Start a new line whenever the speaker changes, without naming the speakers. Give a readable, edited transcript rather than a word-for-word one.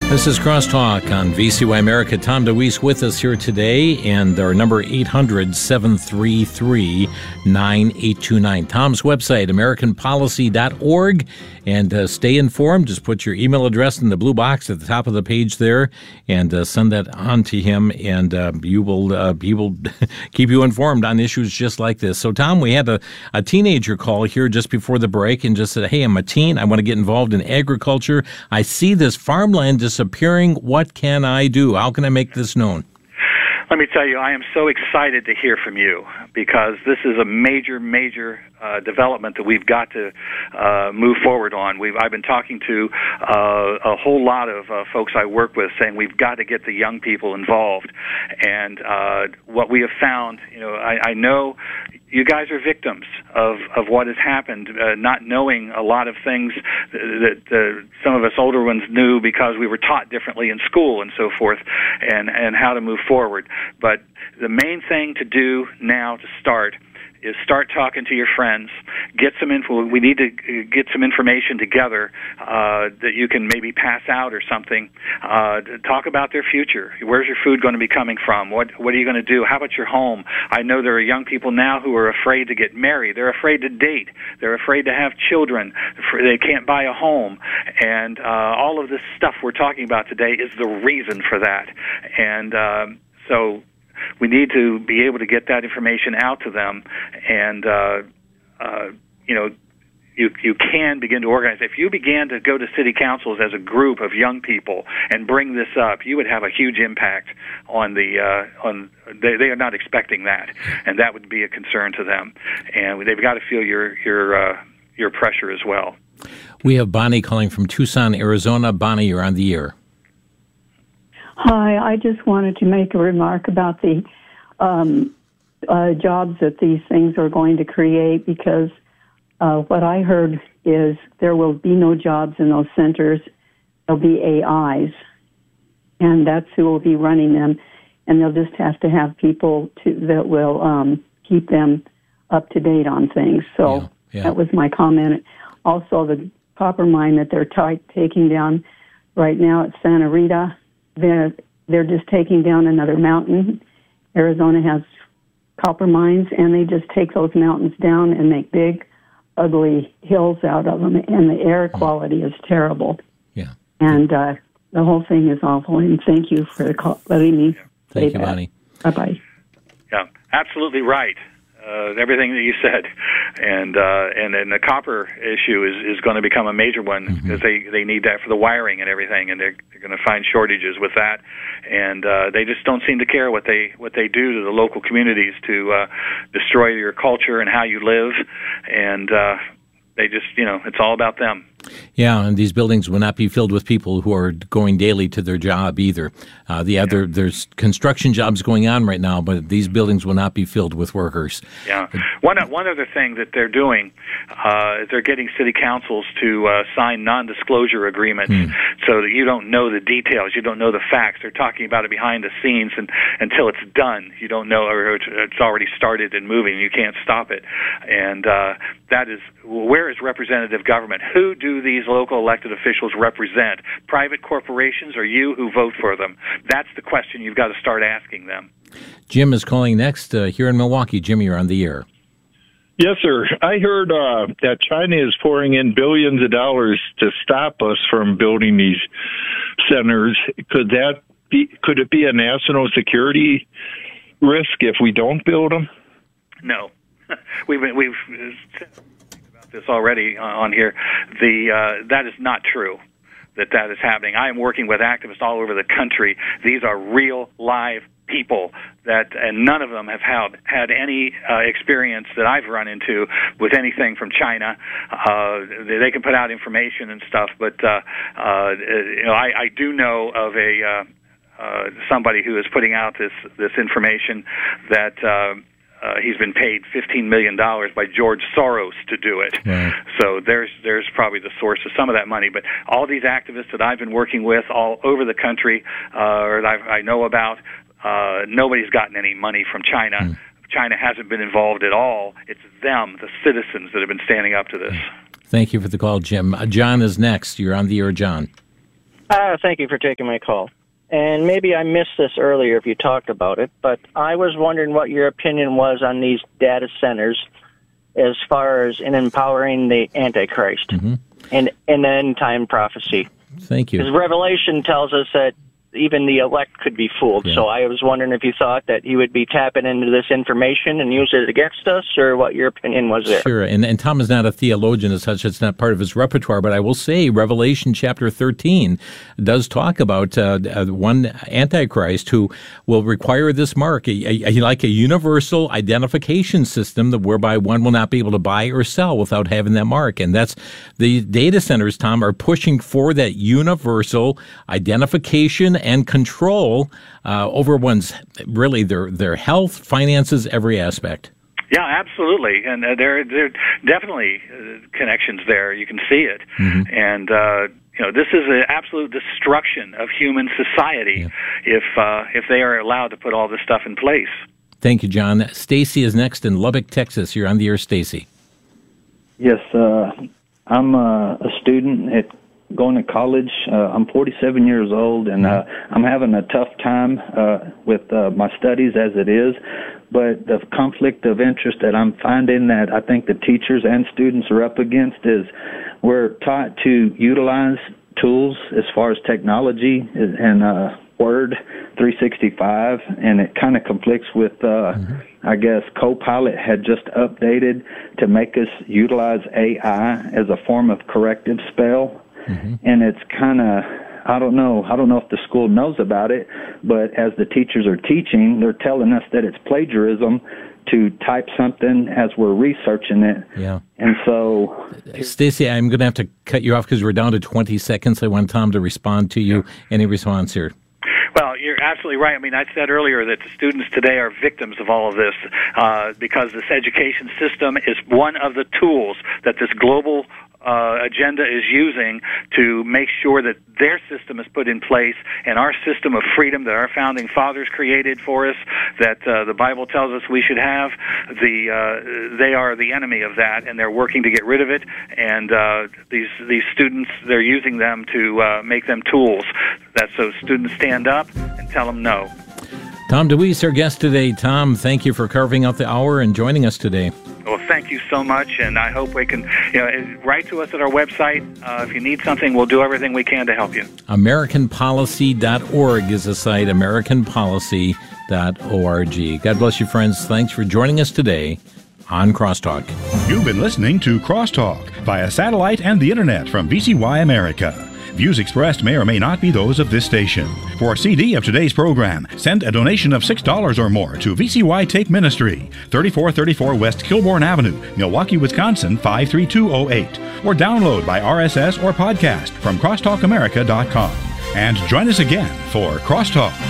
This is Crosstalk on VCY America. Tom DeWeese with us here today, and our number 800-733-9829. Tom's website, americanpolicy.org, and stay informed. Just put your email address in the blue box at the top of the page there, and send that on to him, and he will keep you informed on issues just like this. So, Tom, we had a teenager call here just before the break and just said, hey, I'm a teen. I want to get involved in agriculture. I see this farmland disappearing. What can I do? How can I make this known?
Let me tell you, I am so excited to hear from you because this is a major development that we've got to move forward on. I've been talking to a whole lot of folks I work with saying we've got to get the young people involved. And what we have found, I know you guys are victims of what has happened, not knowing a lot of things that some of us older ones knew because we were taught differently in school and so forth, and how to move forward. But the main thing to do now to start is start talking to your friends, get some info. We need to get some information together that you can maybe pass out or something. Talk about their future. Where's your food going to be coming from? What are you going to do? How about your home? I know there are young people now who are afraid to get married. They're afraid to date. They're afraid to have children. They can't buy a home. And all of this stuff we're talking about today is the reason for that. And so we need to be able to get that information out to them, and you can begin to organize. If you began to go to city councils as a group of young people and bring this up, you would have a huge impact on the they are not expecting that, and that would be a concern to them, and they've got to feel your pressure as well.
We have Bonnie calling from Tucson, Arizona. Bonnie, you're on the air.
Hi, I just wanted to make a remark about the jobs that these things are going to create, because what I heard is there will be no jobs in those centers. There'll be AIs, and that's who will be running them, and they'll just have to have people that will keep them up to date on things. So That was my comment. Also, the copper mine that they're taking down right now at Santa Rita, they're just taking down another mountain. Arizona has copper mines, and they just take those mountains down and make big, ugly hills out of them, and the air quality is terrible.
Yeah.
And the whole thing is awful, and thank you for letting me say
Thank you,
that.
Bonnie.
Bye-bye.
Yeah, absolutely right. Everything that you said, and then the copper issue is going to become a major one because they need that for the wiring and everything, and they're going to find shortages with that, and they just don't seem to care what they do to the local communities to destroy your culture and how you live, and they just it's all about them.
Yeah, and these buildings will not be filled with people who are going daily to their job either. There's construction jobs going on right now, but these buildings will not be filled with workers.
Yeah. One other thing that they're doing is they're getting city councils to sign non-disclosure agreements so that you don't know the details, you don't know the facts. They're talking about it behind the scenes, and until it's done, you don't know, or it's already started and moving. You can't stop it. And that is, where is representative government? Who do these local elected officials represent? Private corporations or you who vote for them? That's the question you've got to start asking them.
Jim is calling next here in Milwaukee. Jim, you're on the air.
Yes, sir. I heard that China is pouring in billions of dollars to stop us from building these centers. Could it be a national security risk if we don't build them?
No. We've this already on here. That is not true. That is happening. I am working with activists all over the country. These are real, live people and none of them have had any experience that I've run into with anything from China. They can put out information and stuff, but I do know of somebody who is putting out this information that. He's been paid $15 million by George Soros to do it.
Right.
So there's probably the source of some of that money. But all these activists that I've been working with all over the country, or that I know about, nobody's gotten any money from China. China hasn't been involved at all. It's them, the citizens, that have been standing up to this.
Thank you for the call, Jim. John is next. You're on the air, John.
Thank you for taking my call. And maybe I missed this earlier if you talked about it, but I was wondering what your opinion was on these data centers as far as in empowering the Antichrist and end time prophecy.
Thank you.
Because Revelation tells us that even the elect could be fooled.
Yeah.
So I was wondering if you thought that he would be tapping into this information and use it against us, or what your opinion was there.
Sure, and Tom is not a theologian as such. It's not part of his repertoire, but I will say Revelation chapter 13 does talk about one Antichrist who will require this mark, like a universal identification system whereby one will not be able to buy or sell without having that mark. And that's the data centers, Tom, are pushing for that universal identification and control over one's, really, their health, finances, every aspect.
Yeah, absolutely, and there are definitely connections there. You can see it, and this is an absolute destruction of human society if they are allowed to put all this stuff in place.
Thank you, John. Stacy is next in Lubbock, Texas. You're on the air, Stacy.
Yes, I'm a student going to college. I'm 47 years old, and I'm having a tough time with my studies as it is. But the conflict of interest that I'm finding that I think the teachers and students are up against is we're taught to utilize tools as far as technology and Word 365, and it kind of conflicts with, I guess, Copilot had just updated to make us utilize AI as a form of corrective spell. And it's kind of, I don't know if the school knows about it, but as the teachers are teaching, they're telling us that it's plagiarism to type something as we're researching it.
Yeah.
And so,
Stacy, I'm going to have to cut you off because we're down to 20 seconds. I want Tom to respond to you. Any response here?
Well, you're absolutely right. I mean, I said earlier that the students today are victims of all of this because this education system is one of the tools that this global agenda is using to make sure that their system is put in place, and our system of freedom that our founding fathers created for us, that the Bible tells us we should have, they are the enemy of that, and they're working to get rid of it. And these students, they're using them to make them tools. That's so students stand up and tell them no.
Tom DeWeese, our guest today. Tom, thank you for carving out the hour and joining us today.
Well, thank you so much, and I hope we can write to us at our website. If you need something, we'll do everything we can to help you.
AmericanPolicy.org is the site, AmericanPolicy.org. God bless you, friends. Thanks for joining us today on Crosstalk.
You've been listening to Crosstalk via satellite and the internet from VCY America. Views expressed may or may not be those of this station. For a CD of today's program, send a donation of $6 or more to VCY Take Ministry, 3434 West Kilbourne Avenue, Milwaukee, Wisconsin, 53208, or download by RSS or podcast from crosstalkamerica.com. And join us again for Crosstalk.